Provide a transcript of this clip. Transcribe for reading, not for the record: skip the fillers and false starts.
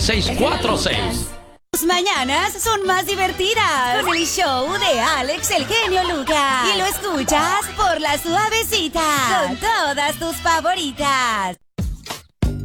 917-646. Tus mañanas son más divertidas con el show de Alex el genio Lucas. Y lo escuchas por La Suavecita con todas tus favoritas.